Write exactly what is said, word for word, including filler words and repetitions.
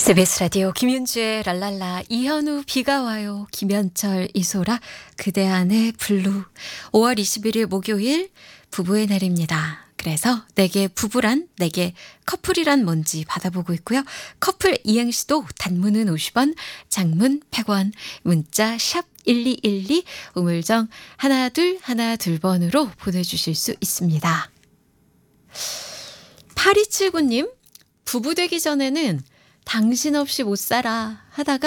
씨비에스 라디오 김윤주의 랄랄라, 이현우 비가 와요, 김현철 이소라 그대 안의 블루. 오월 이십일일 목요일 부부의 날입니다. 그래서 내게 부부란, 내게 커플이란 뭔지 받아보고 있고요. 커플 이행시도 단문은 오십 원, 장문 백 원, 문자 샵 일이일이, 우물정 하나 둘 하나 둘 번으로 보내주실 수 있습니다. 팔이칠구 님, 부부 되기 전에는 당신 없이 못 살아 하다가